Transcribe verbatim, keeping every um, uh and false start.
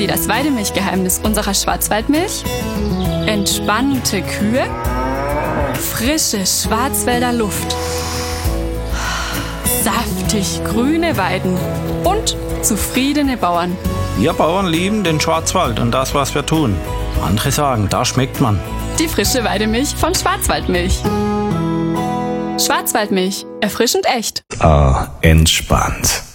Sie das Weidemilchgeheimnis unserer Schwarzwaldmilch? Entspannte Kühe? Frische Schwarzwälder Luft? Saftig grüne Weiden und zufriedene Bauern. Wir Bauern lieben den Schwarzwald und das, was wir tun. Andere sagen, da schmeckt man. Die frische Weidemilch von Schwarzwaldmilch. Schwarzwaldmilch, erfrischend echt. Ah, entspannt.